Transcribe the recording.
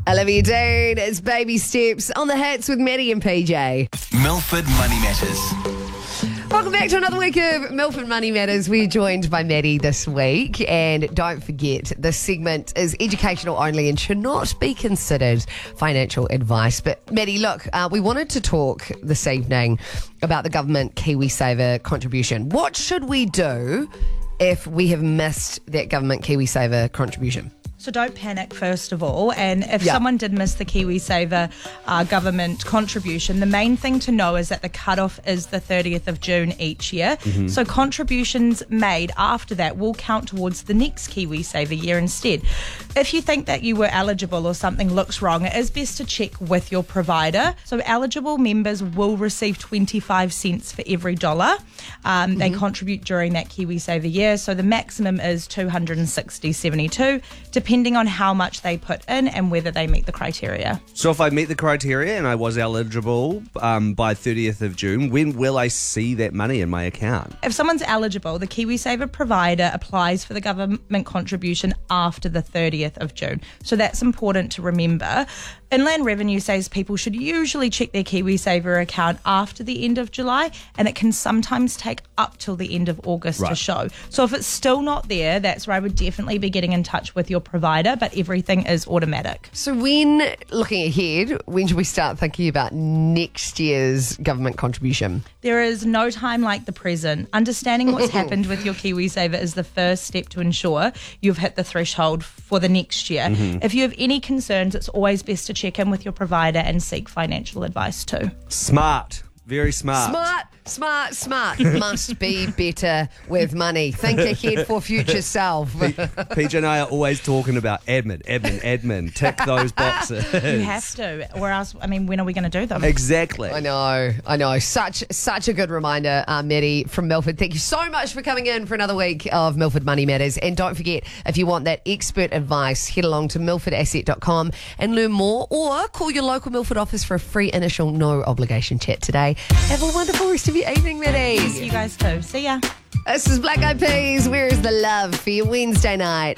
Olivia Dean, it's Baby Steps on the Hits with Maddie and PJ. Milford Money Matters. Welcome back to another week of Milford Money Matters. We're joined by Maddie this week. And don't forget, this segment is educational only and should not be considered financial advice. But Maddie, look, we wanted to talk this evening about the government KiwiSaver contribution. What should we do if we have missed that government KiwiSaver contribution? So don't panic, first of all. And if someone did miss the KiwiSaver government contribution, the main thing to know is that the cutoff is the 30th of June each year. So contributions made after that will count towards the next KiwiSaver year instead. If you think that you were eligible or something looks wrong, it is best to check with your provider. So eligible members will receive 25 cents for every dollar they contribute during that KiwiSaver year. So the maximum is $260.72, depending on how much they put in and whether they meet the criteria. So if I meet the criteria and I was eligible by 30th of June, when will I see that money in my account? If someone's eligible, the KiwiSaver provider applies for the government contribution after the 30th of June. So that's important to remember. Inland Revenue says people should usually check their KiwiSaver account after the end of July, and it can sometimes take up till the end of August to show. So if it's still not there, that's where I would definitely be getting in touch with your provider, but everything is automatic. So when looking ahead, when should we start thinking about next year's government contribution? There is no time like the present. Understanding what's happened with your KiwiSaver is the first step to ensure you've hit the threshold for the next year. If you have any concerns, it's always best to check in with your provider and seek financial advice too. Smart. Very smart. Smart. Must be better with money. Think ahead for future self. PJ and I are always talking about admin. Tick those boxes. You have to, or else, when are we going to do them? Exactly. I know. Such a good reminder, Maddie from Milford. Thank you so much for coming in for another week of Milford Money Matters. And don't forget, if you want that expert advice, head along to milfordasset.com and learn more, or call your local Milford office for a free initial no obligation chat today. Have a wonderful rest of your evening, Maddie. You guys too. See ya. This is Black Eyed Peas. Where is the love for your Wednesday night?